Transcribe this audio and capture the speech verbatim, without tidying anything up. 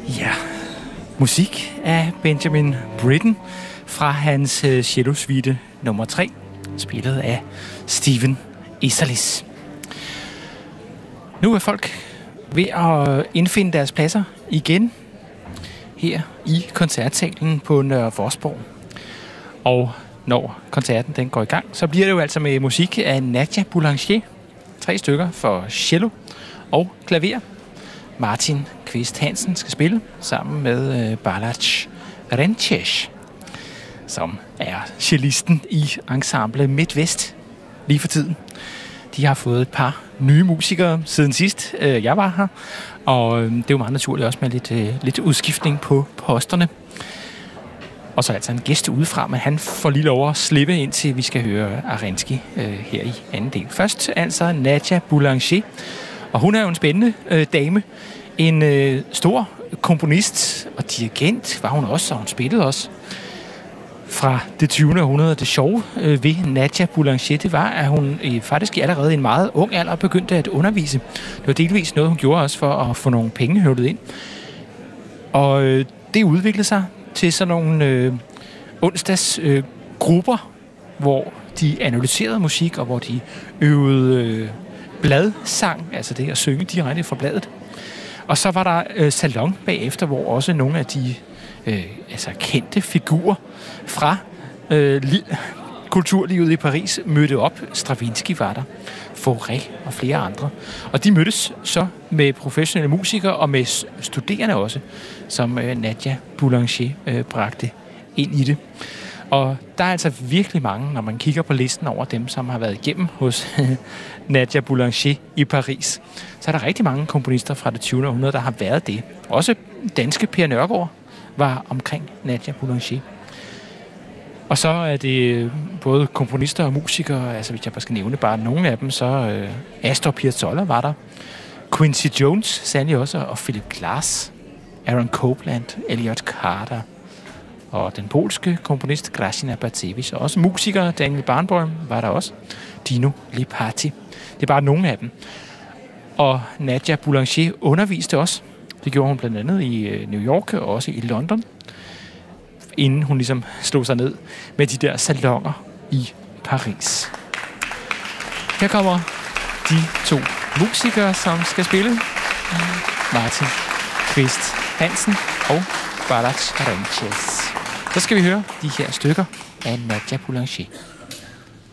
Ja, musik af Benjamin Britten fra hans uh, cellosuite nummer tre, spillet af Stephen Easerlis. Nu er folk ved at indfinde deres pladser igen her i koncertsalen på Nørre Vorsborg. Og når koncerten den går i gang, så bliver det jo altså med musik af Nadia Boulanger. Tre stykker for cello og klaver. Martin Kvist Hansen skal spille sammen med øh, Balázs Renches, som er cellisten i ensemble Midtvest lige for tiden. De har fået et par nye musikere siden sidst øh, jeg var her, og øh, det er jo meget naturligt også med lidt, øh, lidt udskiftning på posterne. Og så altså en gæst udefra, men han får lige lov at slippe, indtil vi skal høre Arensky øh, her i anden del. Først altså Nadia Boulanger, og hun er jo en spændende øh, dame. En øh, stor komponist og dirigent var hun også, og hun spillede også fra det tyvende århundrede. Det sjove øh, ved Nadia Boulanger, det var, at hun øh, faktisk allerede i en meget ung alder begyndte at undervise. Det var delvis noget, hun gjorde også for at få nogle penge høvlet ind. Og øh, det udviklede sig til sådan nogle øh, onsdagsgrupper, øh, hvor de analyserede musik, og hvor de øvede øh, bladsang, altså det at synge direkte fra bladet. Og så var der øh, salon bagefter, hvor også nogle af de øh, altså kendte figurer fra øh, li- kulturlivet i Paris mødte op. Stravinsky var der, Fauré og flere andre. Og de mødtes så med professionelle musikere og med studerende også, som øh, Nadia Boulanger øh, bragte ind i det. Og der er altså virkelig mange, når man kigger på listen over dem, som har været igennem hos Nadia Boulanger i Paris. Så er der rigtig mange komponister fra det tyvende århundrede, der har været det. Også danske Per Nørgaard var omkring Nadia Boulanger. Og så er det både komponister og musikere, altså hvis jeg bare skal nævne bare nogle af dem, så øh, Astor Piazzolla var der, Quincy Jones sandelig også, og Philip Glass, Aaron Copland, Elliot Carter, og den polske komponist Grażyna Bacewicz, og også musikere, Daniel Barenboim var der også, Dino Lipaty. Det er bare nogle af dem. Og Nadia Boulanger underviste også. Det gjorde hun blandt andet i New York og også i London, inden hun ligesom slog sig ned med de der salonger i Paris. Her kommer de to musikere, som skal spille. Martin Kvist Hansen og Balázs Renches. Så skal vi høre de her stykker af Nadia Boulanger.